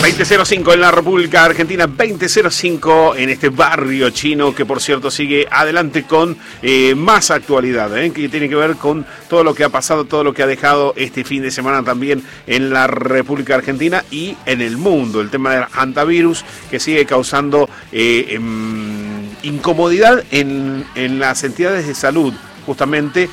20:05 en la República Argentina, 20:05 en este barrio chino que por cierto sigue adelante con más actualidad, que tiene que ver con todo lo que ha pasado, todo lo que ha dejado este fin de semana también en la República Argentina y en el mundo. El tema del hantavirus que sigue causando incomodidad en las entidades de salud, justamente,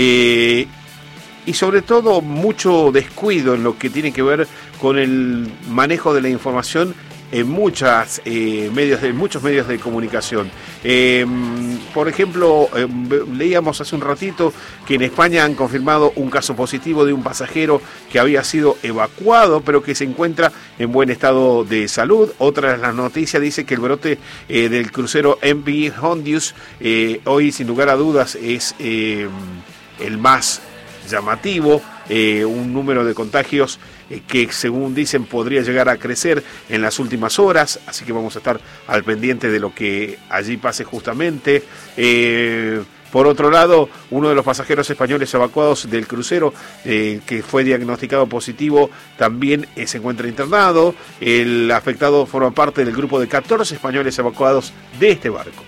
y sobre todo mucho descuido en lo que tiene que ver con el manejo de la información en muchos medios de comunicación. Por ejemplo, leíamos hace un ratito que en España han confirmado un caso positivo de un pasajero que había sido evacuado, pero que se encuentra en buen estado de salud. Otra de las noticias dice que el brote del crucero MV Hondius hoy, sin lugar a dudas, es el más llamativo, un número de contagios que según dicen podría llegar a crecer en las últimas horas, así que vamos a estar al pendiente de lo que allí pase justamente. Por otro lado, uno de los pasajeros españoles evacuados del crucero que fue diagnosticado positivo también se encuentra internado. El afectado forma parte del grupo de 14 españoles evacuados de este barco.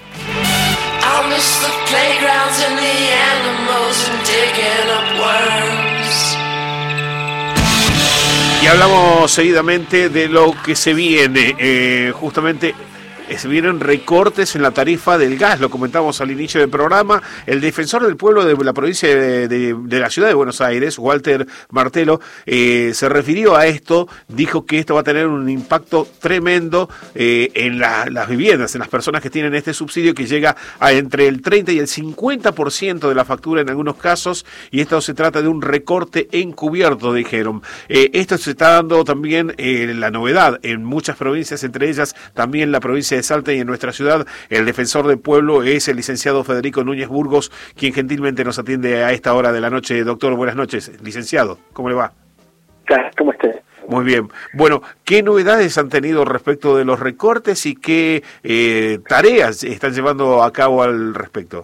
Y hablamos seguidamente de lo que se viene, justamente se vienen recortes en la tarifa del gas, lo comentamos al inicio del programa. El defensor del pueblo de la provincia de la ciudad de Buenos Aires, Walter Martelo, se refirió a esto, dijo que esto va a tener un impacto tremendo en las viviendas, en las personas que tienen este subsidio, que llega a entre el 30 y el 50% de la factura en algunos casos, y esto se trata de un recorte encubierto, dijeron. Esto se está dando también la novedad en muchas provincias, entre ellas también la provincia de Salta, y en nuestra ciudad el defensor del pueblo es el licenciado Federico Núñez Burgos, quien gentilmente nos atiende a esta hora de la noche. Doctor, buenas noches. Licenciado, ¿cómo le va? ¿Cómo está? Muy bien. Bueno, ¿qué novedades han tenido respecto de los recortes y qué tareas están llevando a cabo al respecto?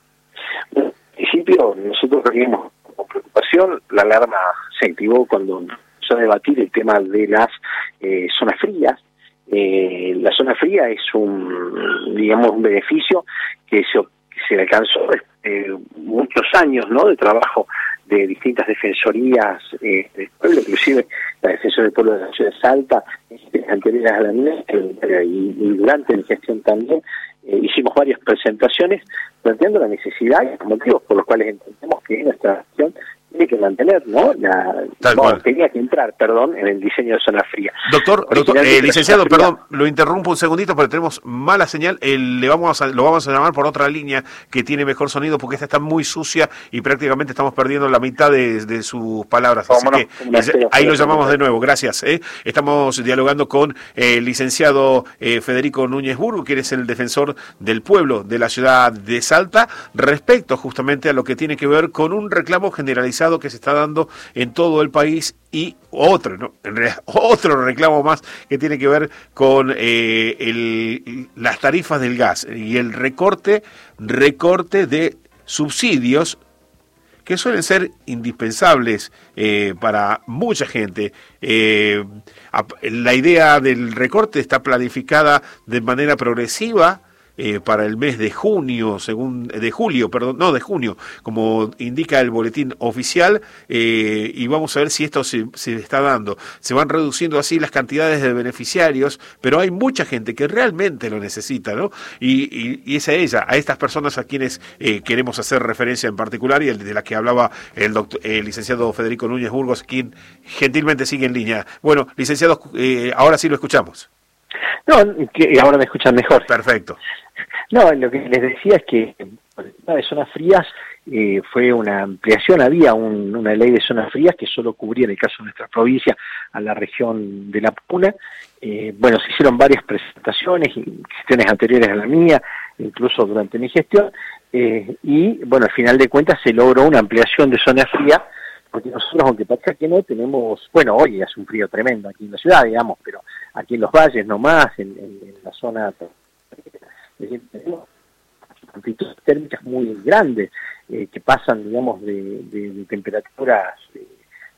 En principio, nosotros recibimos con preocupación. La alarma se activó cuando empezó a debatir el tema de las zonas frías. La zona fría es un beneficio que se alcanzó muchos años, ¿no?, de trabajo de distintas defensorías del pueblo, inclusive la Defensoría del Pueblo de la Ciudad de Salta, anteriores a la mía, y durante mi gestión también, hicimos varias presentaciones planteando la necesidad y los motivos por los cuales entendemos que nuestra gestión tiene que mantener, ¿no? Tenía que entrar, en el diseño de zona fría. Doctor, licenciado, perdón, lo interrumpo un segundito, pero tenemos mala señal. Lo vamos a llamar por otra línea que tiene mejor sonido, porque esta está muy sucia y prácticamente estamos perdiendo la mitad de sus palabras. Así que ahí lo llamamos de nuevo. Gracias. Estamos dialogando con el licenciado Federico Núñez Burgos, que es el defensor del pueblo de la ciudad de Salta, respecto justamente a lo que tiene que ver con un reclamo generalizado que se está dando en todo el país, y otro, ¿no? En realidad, otro reclamo más que tiene que ver con las tarifas del gas y el recorte de subsidios que suelen ser indispensables para mucha gente. La idea del recorte está planificada de manera progresiva para el mes de junio, de julio, como indica el boletín oficial, y vamos a ver si esto se está dando. Se van reduciendo así las cantidades de beneficiarios, pero hay mucha gente que realmente lo necesita, ¿no? Y es a estas personas a quienes queremos hacer referencia en particular, y de la que hablaba el licenciado Federico Núñez Burgos, quien gentilmente sigue en línea. Bueno, licenciado, ahora sí lo escuchamos. No, que ahora me escuchan mejor. Perfecto. No, lo que les decía es que por el tema de zonas frías fue una ampliación, había una ley de zonas frías que solo cubría, en el caso de nuestra provincia, a la región de La Puna. Se hicieron varias presentaciones y gestiones anteriores a la mía, incluso durante mi gestión, al final de cuentas se logró una ampliación de zonas frías, porque nosotros, aunque parezca que no, tenemos, hoy hace un frío tremendo aquí en la ciudad, pero aquí en los valles nomás, en la zona, tenemos amplitudes térmicas muy grandes, que pasan, de temperaturas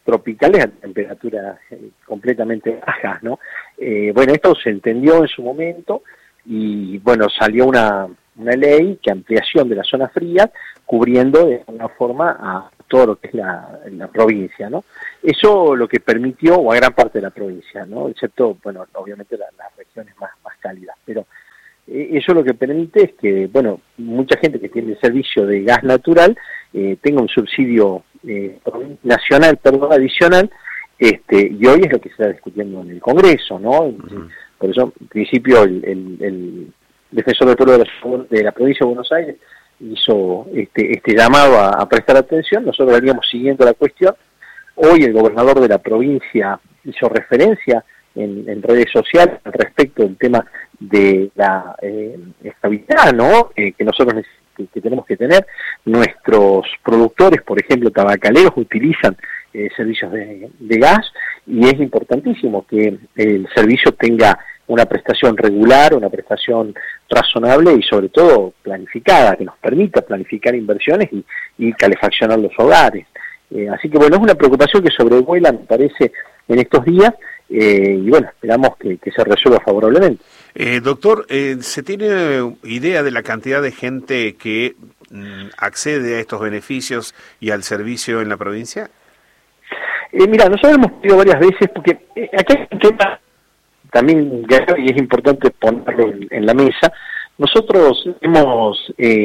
tropicales a temperaturas completamente bajas, ¿no? Bueno, esto se entendió en su momento y, bueno, salió una ley que ampliación de las zonas frías, cubriendo de alguna forma a todo lo que es la provincia, ¿no? Eso lo que permitió, o a gran parte de la provincia, ¿no? Excepto, bueno, obviamente las regiones más cálidas, pero eso lo que permite es que, bueno, mucha gente que tiene servicio de gas natural tenga un subsidio nacional, adicional, y hoy es lo que se está discutiendo en el Congreso, ¿no? Por eso, en principio, el defensor del pueblo de la provincia de Buenos Aires hizo este llamado a prestar atención. Nosotros veníamos siguiendo la cuestión. Hoy el gobernador de la provincia hizo referencia en redes sociales al respecto del tema de la estabilidad, ¿no? Que nosotros que tenemos que tener. Nuestros productores, por ejemplo, tabacaleros, utilizan servicios de gas, y es importantísimo que el servicio tenga una prestación regular, una prestación razonable y sobre todo planificada, que nos permita planificar inversiones y calefaccionar los hogares. Así que bueno, es una preocupación que sobrevuela, me parece, en estos días, y bueno, esperamos que se resuelva favorablemente. Doctor, ¿se tiene idea de la cantidad de gente que accede a estos beneficios y al servicio en la provincia? Mira, nosotros hemos pedido varias veces, porque acá hay un tema también grave y es importante ponerlo en la mesa. Nosotros hemos,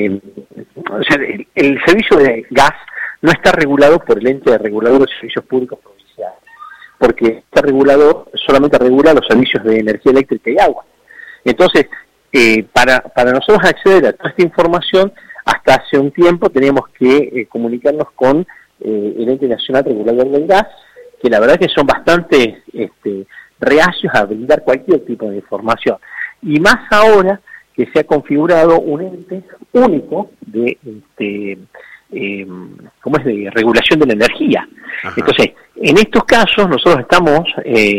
o sea, el servicio de gas no está regulado por el ente regulador de servicios públicos provinciales, porque este regulador solamente regula los servicios de energía eléctrica y agua. Entonces, para nosotros acceder a toda esta información, hasta hace un tiempo teníamos que comunicarnos con el ente nacional regulador del gas, que la verdad que son bastante reacios a brindar cualquier tipo de información. Y más ahora que se ha configurado un ente único de de regulación de la energía. Ajá. Entonces, en estos casos nosotros estamos,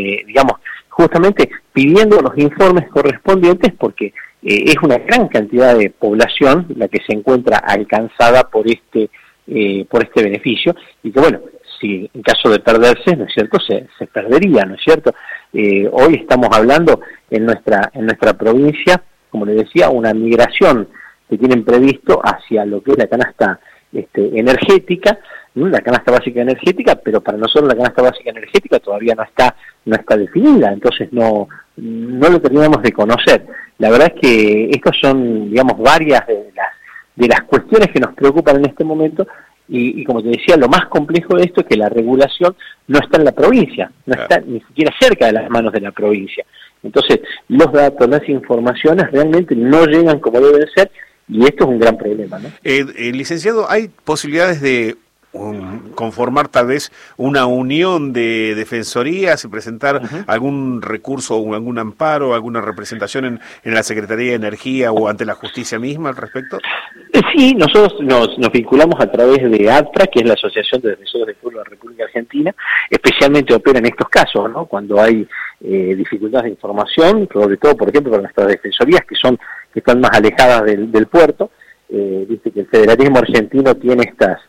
justamente pidiendo los informes correspondientes, porque es una gran cantidad de población la que se encuentra alcanzada por este beneficio, y que bueno, si en caso de perderse, ¿no es cierto?, se perdería, ¿no es cierto? Hoy estamos hablando en nuestra provincia, como le decía, una migración que tienen previsto hacia lo que es la canasta energética, ¿no? La canasta básica energética, pero para nosotros la canasta básica energética todavía no está definida, entonces no lo terminamos de conocer. La verdad es que estos son, digamos, varias de las cuestiones que nos preocupan en este momento, y como te decía, lo más complejo de esto es que la regulación no está en la provincia, no está ni siquiera cerca de las manos de la provincia. Entonces, los datos, las informaciones realmente no llegan como deben ser, y esto es un gran problema, ¿no? Licenciado, ¿hay posibilidades de conformar tal vez una unión de defensorías y presentar algún recurso o algún amparo, alguna representación en la Secretaría de Energía o ante la justicia misma al respecto? Sí, nosotros nos vinculamos a través de ADFRA, que es la Asociación de Defensores del Pueblo de la República Argentina, especialmente opera en estos casos, ¿no? Cuando hay dificultades de información, sobre todo, por ejemplo, con nuestras defensorías que están más alejadas del puerto. Viste que el federalismo argentino tiene estas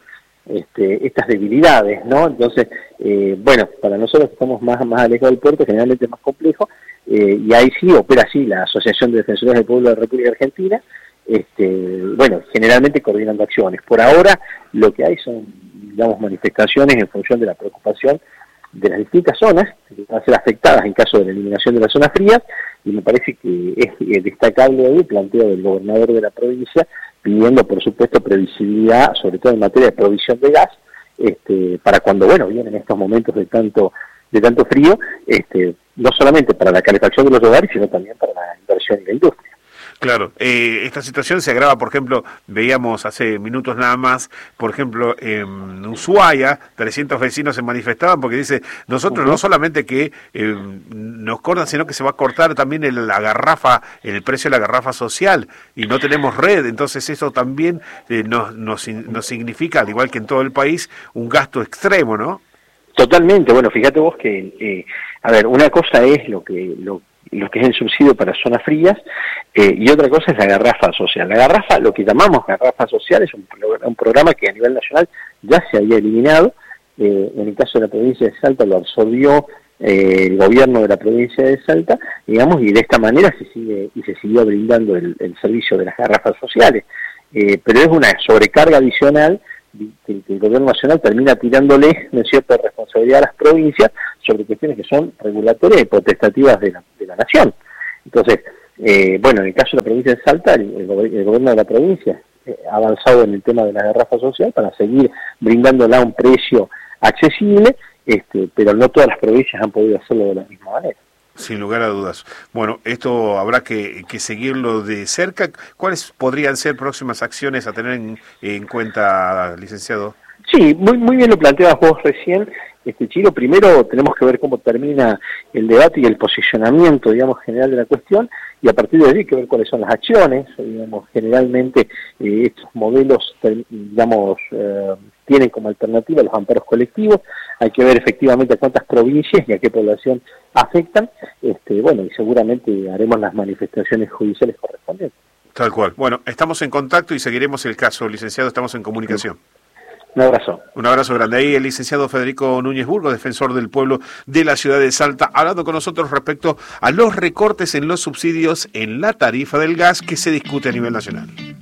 debilidades, ¿no? Entonces, bueno, para nosotros que estamos más alejados del puerto, generalmente es más complejo, y ahí sí opera así la Asociación de Defensores del Pueblo de la República Argentina, bueno, generalmente coordinando acciones. Por ahora lo que hay son, digamos, manifestaciones en función de la preocupación de las distintas zonas que van a ser afectadas en caso de la eliminación de las zonas frías, y me parece que es destacable hoy el planteo del gobernador de la provincia, pidiendo, por supuesto, previsibilidad, sobre todo en materia de provisión de gas, para cuando, bueno, vienen estos momentos de tanto frío, no solamente para la calefacción de los hogares, sino también para la inversión y la industria. Claro, esta situación se agrava, por ejemplo, veíamos hace minutos nada más, por ejemplo, en Ushuaia, 300 vecinos se manifestaban porque dice, nosotros no solamente que nos cortan, sino que se va a cortar también el precio de la garrafa social, y no tenemos red, entonces eso también nos significa, al igual que en todo el país, un gasto extremo, ¿no? Totalmente. Bueno, fíjate vos que, una cosa es lo que es el subsidio para zonas frías, y otra cosa es la garrafa social. La garrafa, lo que llamamos garrafa social, es un programa que a nivel nacional ya se había eliminado, en el caso de la provincia de Salta lo absorbió el gobierno de la provincia de Salta, digamos, y de esta manera se siguió brindando el servicio de las garrafas sociales. Pero es una sobrecarga adicional que el gobierno nacional termina tirándole, ¿no es cierto?, responsabilidad a las provincias sobre cuestiones que son regulatorias y potestativas de la nación. Entonces, bueno, en el caso de la provincia de Salta, el gobierno de la provincia ha avanzado en el tema de la garrafa social para seguir brindándola a un precio accesible, pero no todas las provincias han podido hacerlo de la misma manera. Sin lugar a dudas. Bueno, esto habrá que seguirlo de cerca. ¿Cuáles podrían ser próximas acciones a tener en cuenta, licenciado? Sí, muy bien lo planteabas vos recién, Chiro. Primero tenemos que ver cómo termina el debate y el posicionamiento, digamos, general de la cuestión, y a partir de ahí hay que ver cuáles son las acciones. Digamos, generalmente estos modelos, digamos, tienen como alternativa los amparos colectivos. Hay que ver efectivamente a cuántas provincias y a qué población afectan. Bueno, y seguramente haremos las manifestaciones judiciales correspondientes. Tal cual. Bueno, estamos en contacto y seguiremos el caso, licenciado. Estamos en comunicación. Un abrazo. Un abrazo grande. Ahí el licenciado Federico Núñez Burgos, defensor del pueblo de la ciudad de Salta, hablando con nosotros respecto a los recortes en los subsidios en la tarifa del gas que se discute a nivel nacional.